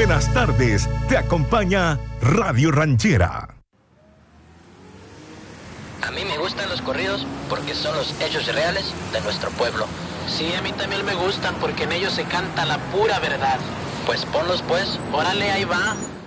buenas tardes. Te acompaña Radio Ranchera. A mí me gustan los corridos porque son los hechos reales de nuestro pueblo. Sí, a mí también me gustan porque en ellos se canta la pura verdad. Pues ponlos pues. Órale, ahí va.